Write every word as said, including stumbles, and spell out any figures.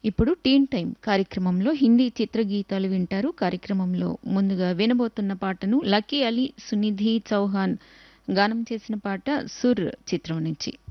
ఇప్పుడు టీన్ టైమ్ కార్యక్రమంలో హిందీ చిత్రగీతాలు వింటారు. కార్యక్రమంలో ముందుగా వినబోతున్న పాటను లకీ అలీ, సునిధి చౌహాన్ గానం చేసిన పాట 'సుర్' చిత్రం నుంచి.